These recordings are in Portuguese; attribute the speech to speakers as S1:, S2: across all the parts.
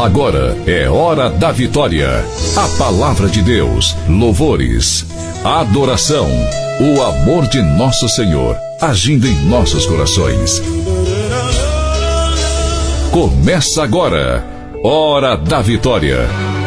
S1: Agora é hora da vitória. A palavra de Deus, louvores, adoração, o amor de nosso Senhor agindo em nossos corações. Começa agora, Hora da Vitória.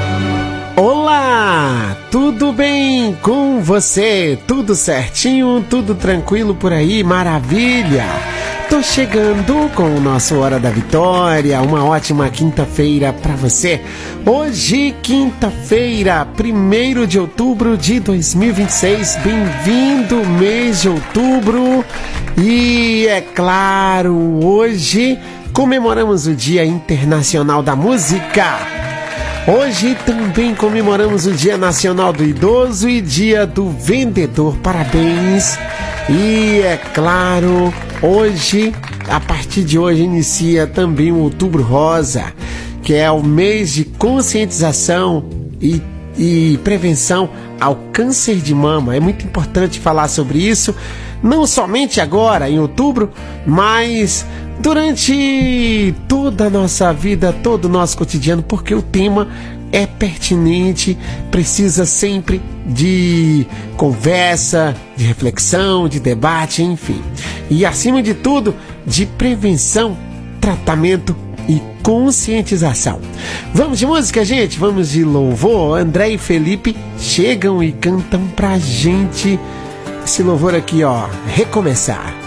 S2: Olá, tudo bem com você? Tudo certinho, tudo tranquilo por aí? Maravilha! Tô chegando com o nosso Hora da Vitória, uma ótima quinta-feira para você. Hoje, quinta-feira, 1º de outubro de 2026, bem-vindo mês de outubro. E é claro, hoje comemoramos o Dia Internacional da Música. Hoje também comemoramos o Dia Nacional do Idoso e Dia do Vendedor. Parabéns! E é claro, hoje, a partir de hoje, inicia também o Outubro Rosa, que é o mês de conscientização e prevenção ao câncer de mama. É muito importante falar sobre isso, não somente agora, em outubro, mas durante toda a nossa vida, todo o nosso cotidiano, porque o tema é pertinente, precisa sempre de conversa, de reflexão, de debate, enfim. E acima de tudo, de prevenção, tratamento e conscientização. Vamos de música, gente? Vamos de louvor? André e Felipe chegam e cantam pra gente esse louvor aqui, ó, Recomeçar.